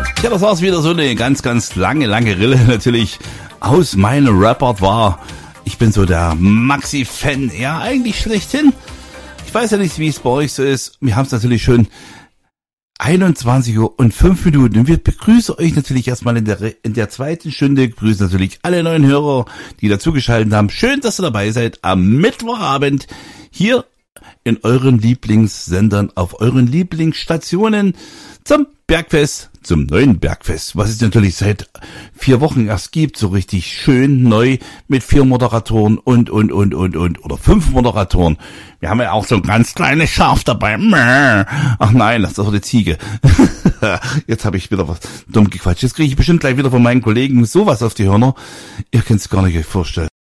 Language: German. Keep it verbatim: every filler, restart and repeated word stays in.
Ja, das war's wieder, so eine ganz, ganz lange, lange Rille natürlich aus meinem Repertoire. Ich bin so der Maxi-Fan, ja eigentlich schlechthin. Ich weiß ja nicht, wie es bei euch so ist. Wir haben es natürlich schon einundzwanzig Uhr und fünf Minuten. Und wir begrüßen euch natürlich erstmal in der, in der zweiten Stunde. Grüßen natürlich alle neuen Hörer, die dazugeschaltet haben. Schön, dass ihr dabei seid am Mittwochabend hier in euren Lieblingssendern, auf euren Lieblingsstationen zum Bergfest, zum neuen Bergfest, was es natürlich seit vier Wochen erst gibt, so richtig schön neu mit vier Moderatoren und, und, und, und, und, oder fünf Moderatoren. Wir haben ja auch so ein ganz kleines Schaf dabei. Ach nein, das ist doch eine Ziege. Jetzt habe ich wieder was dumm gequatscht. Jetzt kriege ich bestimmt gleich wieder von meinen Kollegen sowas auf die Hörner. Ihr könnt es gar nicht euch vorstellen.